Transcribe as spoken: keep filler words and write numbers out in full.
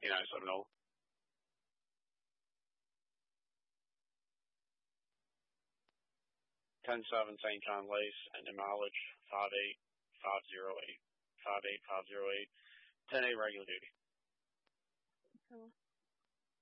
You know, so no. ten seven Saint John Lace, and the mileage five eight five zero eight. five eight five zero eight. ten eight regular duty. Cool.